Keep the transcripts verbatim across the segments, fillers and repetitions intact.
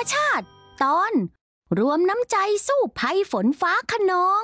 ชาติตอนรวมน้ำใจสู้ภัยฝนฟ้าคะนอง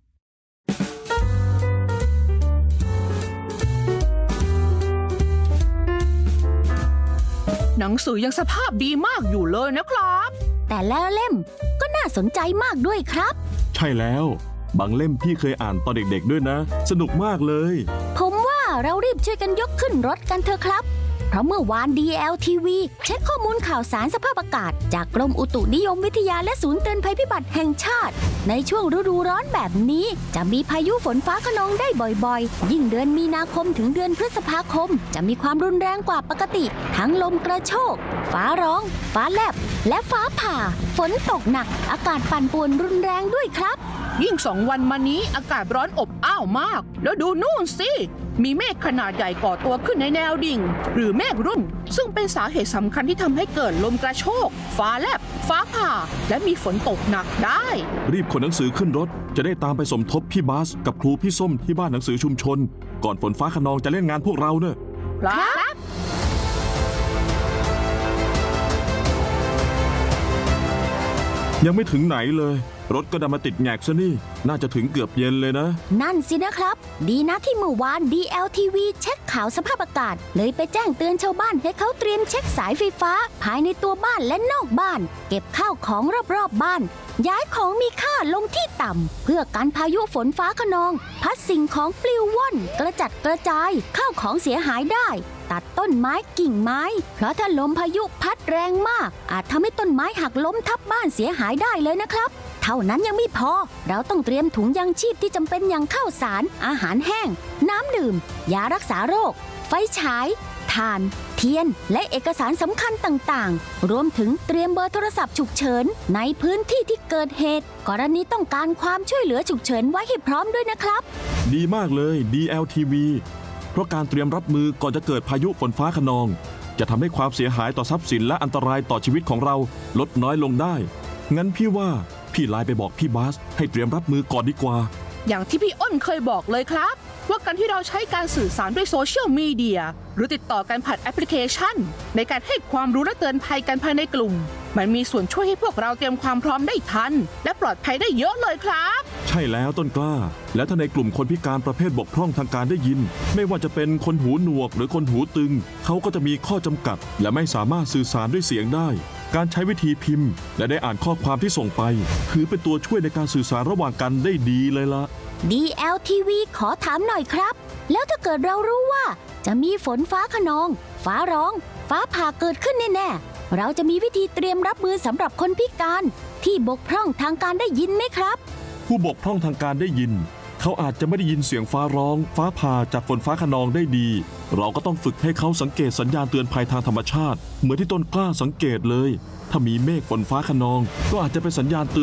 หนังสือยังสภาพดีมากอยู่เลยนะครับแต่แล้วเล่มก็น่าสนใจมากด้วยครับใช่แล้วบางเล่มพี่เคยอ่านตอนเด็กๆด้วยนะสนุกมากเลยผมว่าเรารีบช่วยกันยกขึ้นรถกันเถอะครับเพราะเมื่อวาน ดี แอล ที วี เช็คข้อมูลข่าวสารสภาพอากาศจากกรมอุตุนิยมวิทยาและศูนย์เตือนภัยพิบัติแห่งชาติในช่วงฤดูร้อนแบบนี้จะมีพายุฝนฟ้าคะนองได้บ่อยๆยิ่งเดือนมีนาคมถึงเดือนพฤษภาคมจะมีความรุนแรงกว่าปกติทั้งลมกระโชกฟ้าร้องฟ้าแลบและฟ้าผ่าฝนตกหนักอากาศปั่นป่วนรุนแรงด้วยครับยิ่งสองวันมานี้อากาศร้อนอบอ้าวมากแล้วดูนู่นสิมีเมฆขนาดใหญ่ก่อตัวขึ้นในแนวดิ่งหรือเมฆรุ่นซึ่งเป็นสาเหตุสำคัญที่ทำให้เกิดลมกระโชกฟ้าแลบฟ้าผ่าและมีฝนตกหนักได้รีบขนหนังสือขึ้นรถจะได้ตามไปสมทบพี่บาสกับครูพี่ส้มที่บ้านหนังสือชุมชนก่อนฝนฟ้าคะนองจะเล่นงานพวกเราเนอะครับยังไม่ถึงไหนเลยรถก็ดันมาติดแงกซะนี่น่าจะถึงเกือบเย็นเลยนะนั่นสินะครับดีนะที่เมื่อวาน ดี แอล ที วี เช็คข่าวสภาพอากาศเลยไปแจ้งเตือนชาวบ้านให้เขาเตรียมเช็คสายไฟฟ้าภายในตัวบ้านและนอกบ้านเก็บข้าวของรอบๆบ้านย้ายของมีค่าลงที่ต่ำเพื่อกันพายุฝนฟ้าคะนองพัดสิ่งของปลิวว่อนกระจัดกระจายข้าวของเสียหายได้ตัดต้นไม้กิ่งไม้เพราะถ้าลมพายุพัดแรงมากอาจทำให้ต้นไม้หักล้มทับบ้านเสียหายได้เลยนะครับเท่านั้นยังไม่พอเราต้องเตรียมถุงยังชีพที่จำเป็นอย่างข้าวสารอาหารแห้งน้ำดื่มยารักษาโรคไฟฉายถ่านเทียนและเอกสารสำคัญต่างๆรวมถึงเตรียมเบอร์โทรศัพท์ฉุกเฉินในพื้นที่ที่เกิดเหตุกรณีต้องการความช่วยเหลือฉุกเฉินไว้ให้พร้อมด้วยนะครับดีมากเลย ดี แอล ที วี เพราะการเตรียมรับมือก่อนจะเกิดพายุฝนฟ้าคะนองจะทำให้ความเสียหายต่อทรัพย์สินและอันตรายต่อชีวิตของเราลดน้อยลงได้งั้นพี่ว่าพี่ไลน์ไปบอกพี่บาสให้เตรียมรับมือก่อนดีกว่าอย่างที่พี่อ้นเคยบอกเลยครับว่าการที่เราใช้การสื่อสารด้วยโซเชียลมีเดียหรือติดต่อกันผ่านแอปพลิเคชันในการให้ความรู้และเตือนภัยกันภายในกลุ่มมันมีส่วนช่วยให้พวกเราเตรียมความพร้อมได้ทันและปลอดภัยได้เยอะเลยครับใช่แล้วต้นกล้าและถ้าในกลุ่มคนพิการประเภทบกพร่องทางการได้ยินไม่ว่าจะเป็นคนหูหนวกหรือคนหูตึงเขาก็จะมีข้อจำกัดและไม่สามารถสื่อสารด้วยเสียงได้การใช้วิธีพิมพ์และได้อ่านข้อความที่ส่งไปถือเป็นตัวช่วยในการสื่อสารระหว่างกันได้ดีเลยละดี แอล ที วี ขอถามหน่อยครับแล้วถ้าเกิดเรารู้ว่าจะมีฝนฟ้าคะนองฟ้าร้องฟ้าผ่าเกิดขึ้นแน่ๆเราจะมีวิธีเตรียมรับมือสำหรับคนพิการที่บกพร่องทางการได้ยินไหมครับผู้บกพร่องทางการได้ยินเขาอาจจะไม่ได้ยินเสียงฟ้าร้องฟ้าผ่าจากฝนฟ้าคะนองได้ดีเราก็ต้องฝึกให้เขาสังเกตสัญญาณเตือนภัยทางธรรมชาติเหมือนที่ต้นกล้าสังเกตเลยถ้ามีเมฆฝนฟ้าคะนองก็อาจจะเป็นสัญญาณเตือน